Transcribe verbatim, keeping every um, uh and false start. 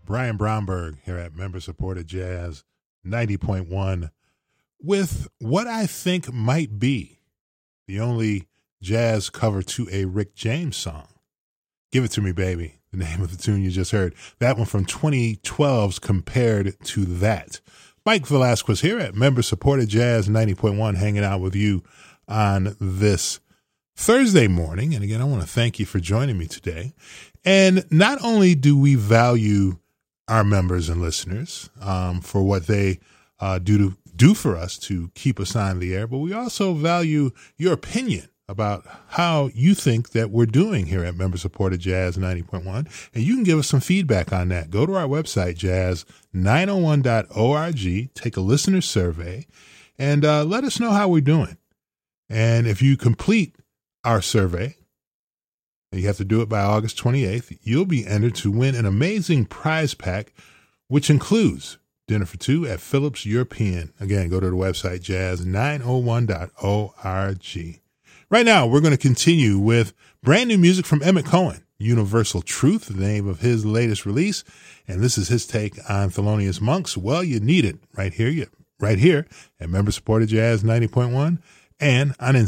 Brian Bromberg here at Member Supported Jazz ninety point one with what I think might be the only jazz cover to a Rick James song. Give It To Me, Baby, the name of the tune you just heard. That one from twenty twelve's Compared to That. Mike Velasquez here at Member Supported Jazz ninety point one, hanging out with you on this Thursday morning. And again, I want to thank you for joining me today. And not only do we value our members and listeners um, for what they uh, do to do for us to keep us on the air, but we also value your opinion about how you think that we're doing here at Member Supported Jazz ninety point one. And you can give us some feedback on that. Go to our website, jazz nine oh one dot org, take a listener survey, and uh, let us know how we're doing. And if you complete our survey, and you have to do it by August twenty-eighth, you'll be entered to win an amazing prize pack, which includes dinner for two at Phillips European. Again, go to the website, jazz nine oh one dot org. Right now, we're going to continue with brand new music from Emmett Cohen, Universal Truth, the name of his latest release. And this is his take on Thelonious Monk's Well, You Need It, right here, right here at Member Supported Jazz ninety point one and on